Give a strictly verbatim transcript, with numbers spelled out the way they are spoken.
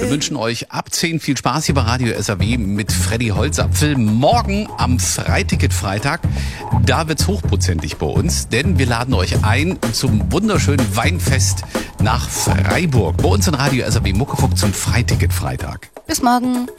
Wir wünschen euch ab zehn viel Spaß hier bei Radio S A W mit Freddy Holzapfel. Morgen am Freiticket-Freitag, da wird's hochprozentig bei uns, denn wir laden euch ein zum wunderschönen Weinfest nach Freiburg. Bei uns in Radio S A W Muckefuck zum Freiticket-Freitag. Bis morgen.